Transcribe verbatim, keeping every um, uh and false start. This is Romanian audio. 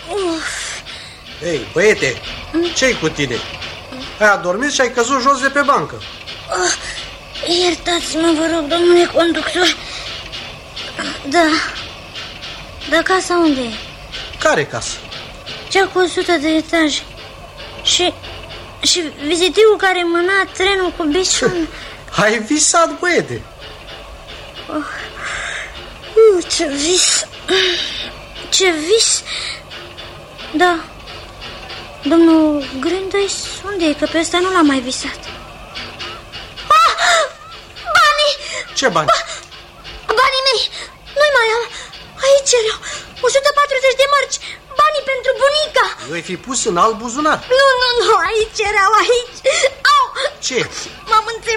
Uf. Ei, băiete, ce-i cu tine? Ai adormit și ai căzut jos de pe bancă. Oh, iertați-mă, vă rog, domnule conductor. Da. Dar casa unde e? Care casă? Cea cu o sută de etaje. Și, și vizitivul care mâna trenul cu biciul. Ai visat, băiete. Oh. Uh, ce vis. Ce vis. Da. Domnul Grândois, unde e? Că pe ăsta nu l-am mai visat. Ah! Banii! Ce bani? Ba banii mei! Nu-i mai am. Aici erau o sută patruzeci de mărci. Banii pentru bunica. Eu-i fi pus în alt buzunar. Nu, nu, nu, aici erau, aici. Au! Ce? M-am înțeles.